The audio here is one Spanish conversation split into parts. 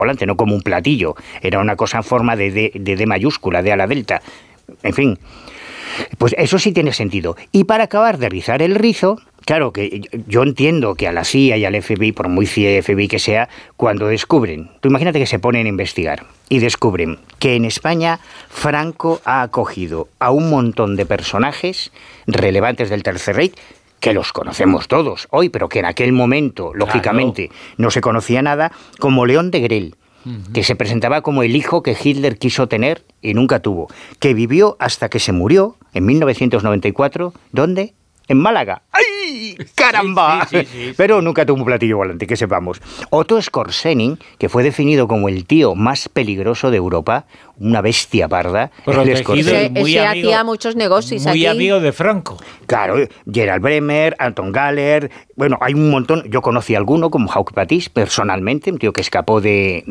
volante, no como un platillo, era una cosa en forma de D mayúscula, de ala delta, en fin. Pues eso sí tiene sentido. Y para acabar de rizar el rizo, claro que yo entiendo que a la CIA y al FBI, por muy FBI que sea, cuando descubren, tú imagínate que se ponen a investigar y descubren que en España Franco ha acogido a un montón de personajes relevantes del Tercer Reich, que los conocemos todos hoy, pero que en aquel momento, lógicamente, no se conocía nada, como León de Grell, que se presentaba como el hijo que Hitler quiso tener y nunca tuvo, que vivió hasta que se murió en 1994, ¿dónde? En Málaga. ¡Ay, caramba! Sí. Pero nunca tuvo un platillo volante, que sepamos. Otto Skorzeny, que fue definido como el tío más peligroso de Europa, una bestia parda. Ese hacía muchos negocios muy aquí. amigo de Franco. Claro, Gerald Bremer, Anton Galler, bueno, hay un montón. Yo conocí a alguno, como Hauck Batiste, personalmente, un tío que escapó de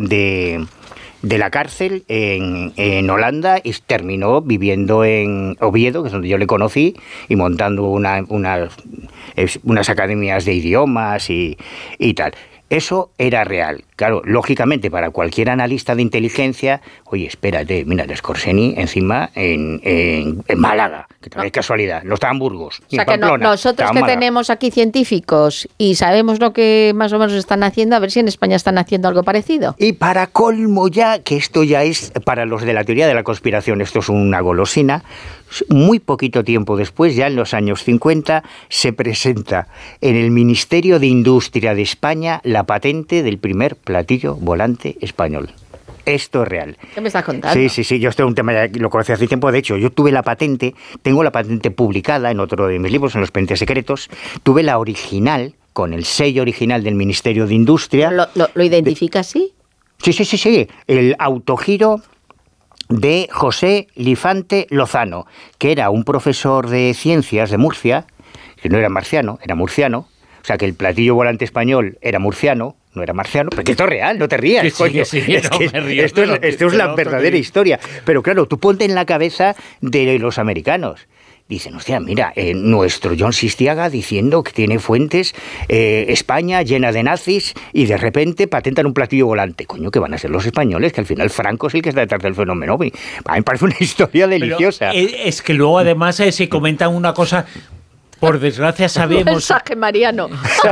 la cárcel en Holanda y terminó viviendo en Oviedo, que es donde yo le conocí, y montando unas academias de idiomas y tal. Eso era real. Claro, lógicamente, para cualquier analista de inteligencia, oye, espérate, mira, el Skorzeny encima en Málaga, que también es casualidad, no estaba en Burgos. O sea, que nosotros que tenemos aquí científicos y sabemos lo que más o menos están haciendo, a ver si en España están haciendo algo parecido. Y para colmo ya, que esto ya es, para los de la teoría de la conspiración, esto es una golosina, muy poquito tiempo después, ya en los años 50, se presenta en el Ministerio de Industria de España la patente del primer platillo volante español. Esto es real. ¿Qué me estás contando? Sí, yo esto es un tema que lo conocí hace tiempo. De hecho, yo tuve la patente, tengo la patente publicada en otro de mis libros, en Los Expedientes Secretos. Tuve la original, con el sello original del Ministerio de Industria. ¿Lo identifica así? Sí. El autogiro de José Lifante Lozano, que era un profesor de ciencias de Murcia, que no era marciano, era murciano. O sea, que el platillo volante español era murciano, no era marciano. Porque esto es real, no te rías, coño. Sí, esto es la verdadera historia. Pero claro, tú ponte en la cabeza de los americanos. Dicen, hostia, mira, nuestro John Sistiaga diciendo que tiene fuentes, España llena de nazis, y de repente patentan un platillo volante. Coño, que van a ser los españoles, que al final Franco es el que está detrás del fenómeno. A mí me parece una historia deliciosa. Pero es que luego además se comenta una cosa. Por desgracia sabemos... Mensaje mariano.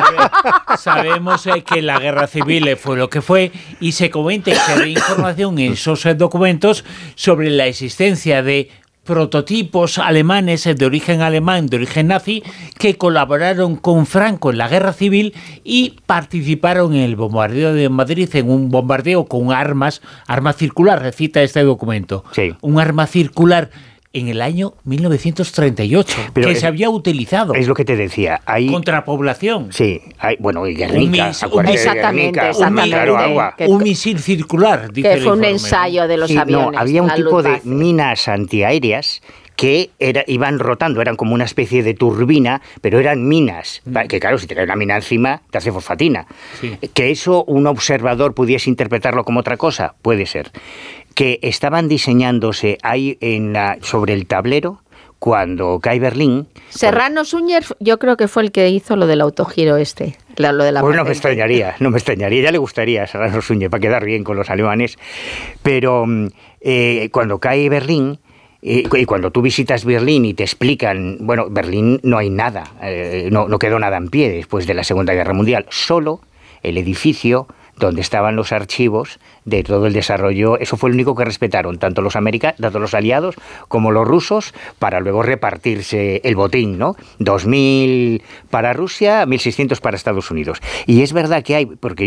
Sabemos que la guerra civil fue lo que fue, y se comenta que hay información en esos documentos sobre la existencia de prototipos alemanes de origen alemán, de origen nazi, que colaboraron con Franco en la guerra civil y participaron en el bombardeo de Madrid, en un bombardeo con arma circular, cita este documento. Sí. Un arma circular en el año 1938, pero que se había utilizado. Es lo que te decía. Contra la población. Sí, y Guernica. Exactamente. Un misil circular, dice que fue un ensayo de los aviones. No, había un tipo de minas antiaéreas que iban rotando, eran como una especie de turbina, pero eran minas, que claro, si te cae una mina encima, te hace fosfatina. Sí. Que eso un observador pudiese interpretarlo como otra cosa, puede ser. Que estaban diseñándose ahí sobre el tablero cuando cae Berlín. Serrano Suñer, yo creo que fue el que hizo lo del autogiro lo de la pues patente. no me extrañaría, ya le gustaría a Serrano Suñer para quedar bien con los alemanes, pero cuando cae Berlín, y cuando tú visitas Berlín y te explican, bueno, Berlín no hay nada, no quedó nada en pie después de la Segunda Guerra Mundial, solo el edificio donde estaban los archivos de todo el desarrollo. Eso fue lo único que respetaron, tanto los aliados como los rusos, para luego repartirse el botín, ¿no? 2.000 para Rusia, 1.600 para Estados Unidos. Y es verdad que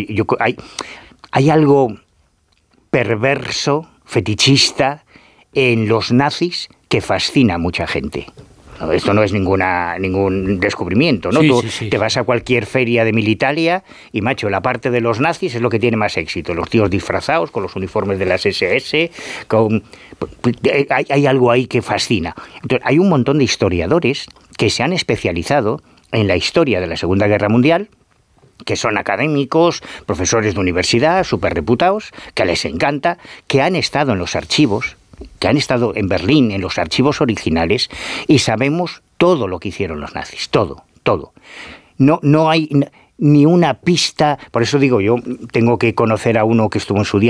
hay algo perverso, fetichista, en los nazis que fascina a mucha gente. No, esto no es ningún descubrimiento, ¿no? Sí. Te vas a cualquier feria de Militaria y, macho, la parte de los nazis es lo que tiene más éxito. Los tíos disfrazados con los uniformes de las SS, hay algo ahí que fascina. Entonces, hay un montón de historiadores que se han especializado en la historia de la Segunda Guerra Mundial, que son académicos, profesores de universidad, súper reputados, que les encanta, que han estado en los archivos, que han estado en Berlín, en los archivos originales, y sabemos todo lo que hicieron los nazis, todo. No hay ni una pista. Por eso digo, yo tengo que conocer a uno que estuvo en su día